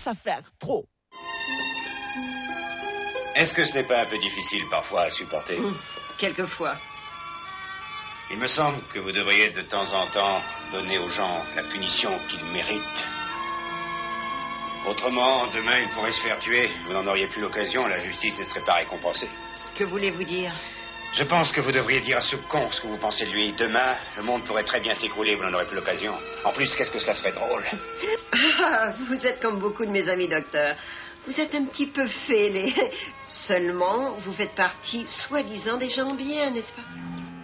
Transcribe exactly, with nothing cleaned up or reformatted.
laisse à faire, trop. Est-ce que ce n'est pas un peu difficile parfois à supporter? Mmh, quelquefois. Il me semble que vous devriez de temps en temps donner aux gens la punition qu'ils méritent. Autrement, demain, il pourrait se faire tuer. Vous n'en auriez plus l'occasion, la justice ne serait pas récompensée. Que voulez-vous dire? Je pense que vous devriez dire à ce con ce que vous pensez de lui. Demain, le monde pourrait très bien s'écrouler, vous n'en aurez plus l'occasion. En plus, qu'est-ce que cela serait drôle. Ah, vous êtes comme beaucoup de mes amis docteurs. Vous êtes un petit peu fêlés. Seulement, vous faites partie, soi-disant, des gens bien, n'est-ce pas?